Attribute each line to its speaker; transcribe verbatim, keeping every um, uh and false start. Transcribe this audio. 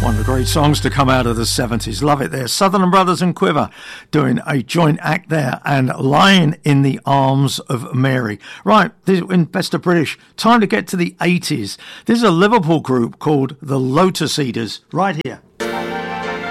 Speaker 1: One of the great songs to come out of the seventies. Love it there. Sutherland Brothers and Quiver doing a joint act there, and Lying in the Arms of Mary. Right, this is in Best of British. Time to get to the eighties. This is a Liverpool group called the Lotus Eaters, right here.